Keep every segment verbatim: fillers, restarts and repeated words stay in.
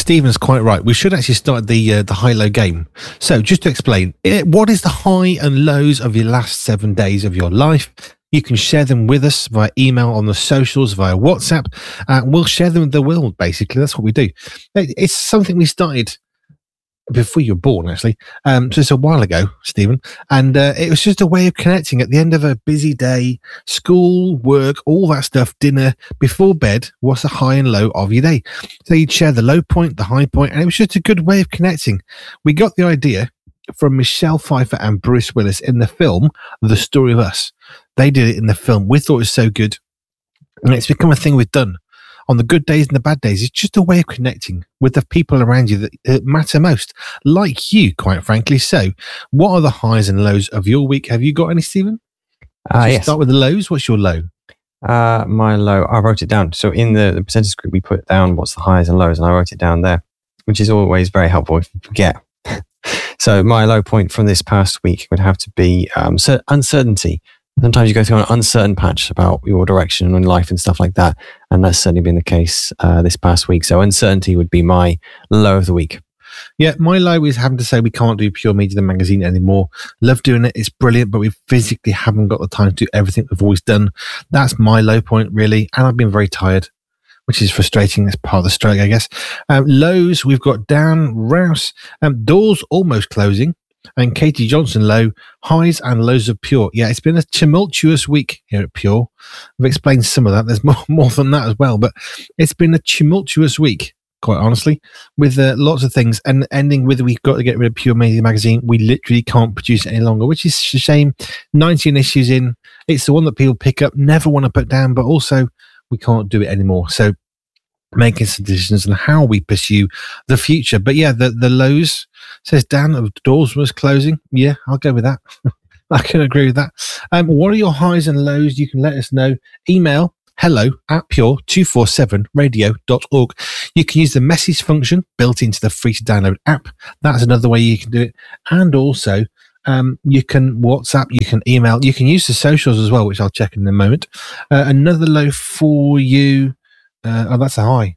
Stephen's quite right. We should actually start the uh, the high-low game. So just to explain, it, what is the high and lows of your last seven days of your life? You can share them with us via email, on the socials, via WhatsApp. Uh, we'll share them with the world, basically. That's what we do. It, it's something we started before you were born, actually. Um, just a while ago, Stephen. And uh, it was just a way of connecting at the end of a busy day, school, work, all that stuff, dinner, before bed. What's the high and low of your day? So you'd share the low point, the high point, and it was just a good way of connecting. We got the idea from Michelle Pfeiffer and Bruce Willis in the film The Story of Us. They did it in the film. We thought it was so good. And it's become a thing we've done. On the good days and the bad days, it's just a way of connecting with the people around you that, that matter most, like you, quite frankly. So, what are the highs and lows of your week? Have you got any, Stephen? Uh, yes. Start with the lows. What's your low? Uh, my low, I wrote it down. So, in the, the percentage group, we put down what's the highs and lows, and I wrote it down there, which is always very helpful if you forget. So, my low point from this past week would have to be um, uncertainty. Sometimes you go through an uncertain patch about your direction in life and stuff like that. And that's certainly been the case uh, this past week. So uncertainty would be my low of the week. Yeah, my low is having to say we can't do Pure Media the magazine anymore. Love doing it. It's brilliant, but we physically haven't got the time to do everything we've always done. That's my low point, really. And I've been very tired, which is frustrating. That's part of the stroke, I guess. Um, lows, we've got Dan Rouse. Um, doors almost closing. And Katie Johnson low, highs and lows of Pure. Yeah, it's been a tumultuous week here at Pure. I've explained some of that. There's more, more than that as well. But it's been a tumultuous week, quite honestly, with uh, lots of things. And ending with we've got to get rid of Pure Media magazine. We literally can't produce it any longer, which is a shame. nineteen issues in. It's the one that people pick up, never want to put down, but also we can't do it anymore. So making some decisions on how we pursue the future. But yeah, the, the lows, says Dan, of doors was closing. Yeah, I'll go with that. I can agree with that. Um, what are your highs and lows? You can let us know. Email hello at pure two four seven radio dot org. You can use the message function built into the free to download app. That's another way you can do it. And also, um, you can WhatsApp, you can email, you can use the socials as well, which I'll check in a moment. Uh, another low for you. Uh, oh, that's a high.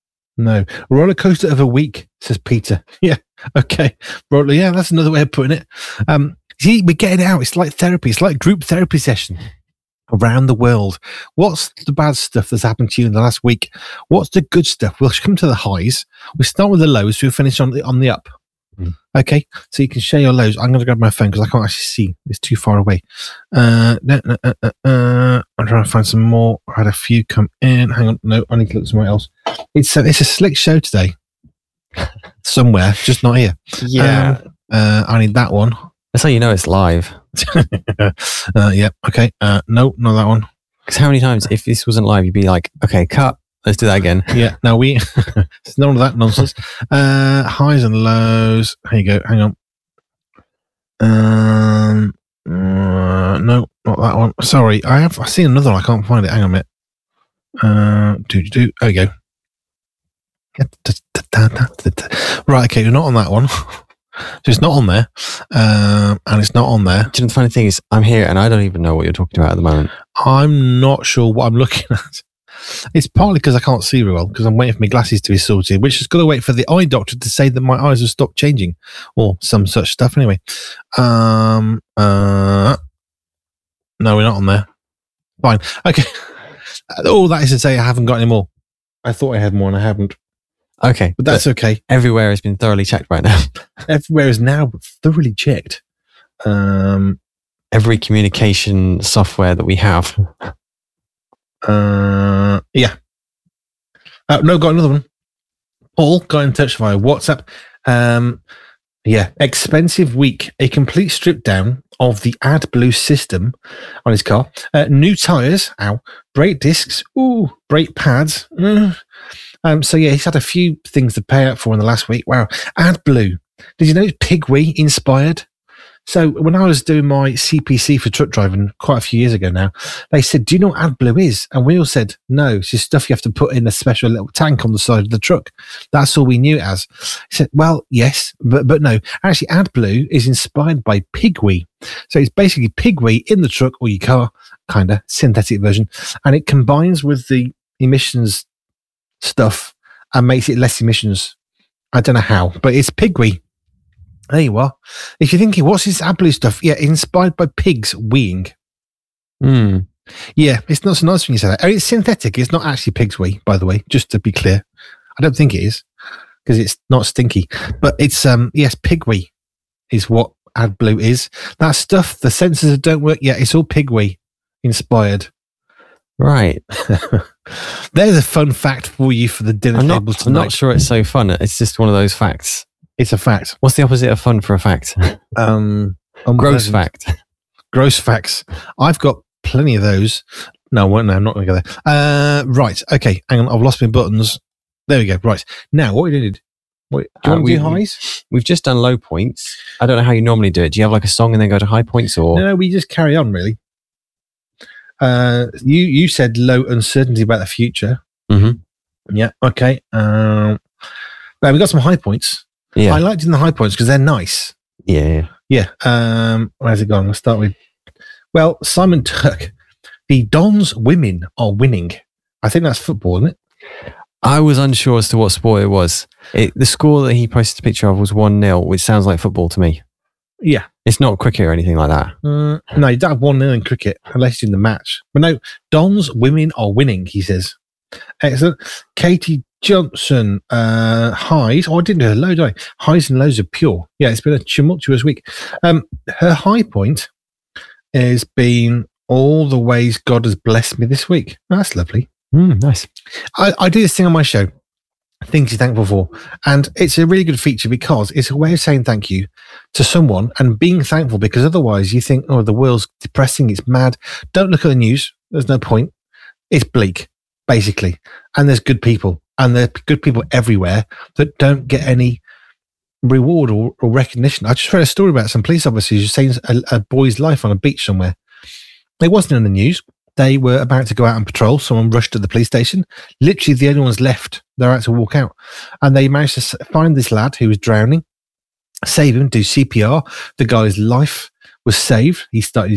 No. Roller coaster of a week, says Peter. Yeah. Okay. Roller, yeah, that's another way of putting it. Um, see, we're getting out. It's like therapy. It's like group therapy session around the world. What's the bad stuff that's happened to you in the last week? What's the good stuff? We'll come to the highs. We start with the lows. We'll finish on the, on the up. Mm. Okay, so you can share your lows. I'm going to grab my phone because I can't actually see. It's too far away. Uh, uh, uh, uh, uh, I'm trying to find some more. I had a few come in. Hang on. No, I need to look somewhere else. It's a, it's a slick show today. Somewhere, just not here. Yeah. Um, uh, I need that one. That's how you know it's live. uh, yeah, okay. Uh, no, not that one. Because how many times, if this wasn't live, you'd be like, okay, cut. Let's do that again. Yeah, no, we, it's none of that nonsense. Uh, highs and lows. Here you go. Hang on. Um, uh, no, not that one. Sorry, I have, I've seen another one. I can't find it. Hang on a minute. Uh, do, do, do. There we go. Right, okay, you're not on that one. So it's not on there. Um, and it's not on there. Do you know the funny thing is, I'm here and I don't even know what you're talking about at the moment. I'm not sure what I'm looking at. It's partly because I can't see very well because I'm waiting for my glasses to be sorted, which is got to wait for the eye doctor to say that my eyes have stopped changing or some such stuff. Anyway, um, uh, no, we're not on there. Fine. Okay. All that is to say I haven't got any more. I thought I had more and I haven't. Okay. But that's but okay. Everywhere has been thoroughly checked right now. Everywhere is now thoroughly checked. Um, Every communication software that we have. Uh, yeah. Uh, no, got another one. Paul got in touch via WhatsApp. Um, yeah, expensive week. A complete strip down of the AdBlue system on his car. Uh, new tyres. Ow. Brake discs. Ooh. Brake pads. Mm. Um, so yeah, he's had a few things to pay out for in the last week. Wow. AdBlue. Did you know it's Pigwee inspired? So when I was doing my C P C for truck driving quite a few years ago now, they said, do you know what AdBlue is? And we all said, no, it's just stuff you have to put in a special little tank on the side of the truck. That's all we knew it as. He said, well, yes, but but no. Actually, AdBlue is inspired by Pigwee. So it's basically Pigwee in the truck or your car, kind of synthetic version. And it combines with the emissions stuff and makes it less emissions. I don't know how, but it's pigweed. There you are. If you're thinking, what's this AdBlue stuff? Yeah, inspired by pigs weeing. Hmm. Yeah, it's not so nice when you say that. Oh, it's synthetic. It's not actually pig's wee, by the way, just to be clear. I don't think it is because it's not stinky. But it's, um, yes, pig wee is what AdBlue is. That stuff, the sensors that don't work yet, it's all pig wee inspired. Right. There's a fun fact for you for the dinner I'm table not, tonight. I'm not sure it's so fun. It's just one of those facts. It's a fact. What's the opposite of fun for a fact? Um, Gross fact. Gross facts. I've got plenty of those. No, no, I'm not going to go there. Uh, right. Okay. Hang on. I've lost my buttons. There we go. Right. Now, what we did. Wait, do you Uh, want to we- do highs? We've just done low points. I don't know how you normally do it. Do you have like a song and then go to high points, or No, no, we just carry on, really. Uh, you, you said low uncertainty about the future. Mhm. Yeah. Okay. Um, now, we got some high points. yeah, I liked in the high points because they're nice. yeah, Yeah. Um, where's it gone? Let's start with, well, Simon Turk. The Dons women are winning. I think that's football, isn't it? I was unsure as to what sport it was. It, the score that he posted a picture of was one nil, which sounds like football to me. Yeah. It's not cricket or anything like that. Uh, no, you don't have one nil in cricket unless you're in the match. But no, Dons women are winning, he says. Excellent. Katie Johnson, uh, highs. Oh, I didn't do a low, did I? Highs and lows are pure. Yeah, it's been a tumultuous week. Um, her high point has been all the ways God has blessed me this week. Oh, that's lovely. Mm, nice. I, I do this thing on my show, things you're thankful for. And it's a really good feature because it's a way of saying thank you to someone and being thankful, because otherwise you think, oh, the world's depressing, it's mad. Don't look at the news. There's no point. It's bleak, basically. And there's good people. And there are good people everywhere that don't get any reward or, or recognition. I just read a story about some police officers who saved a, a boy's life on a beach somewhere. It wasn't in the news. They were about to go out and patrol. Someone rushed to the police station. Literally the only ones left. They're out to walk out. And they managed to find this lad who was drowning, save him, do C P R. The guy's life was saved. He started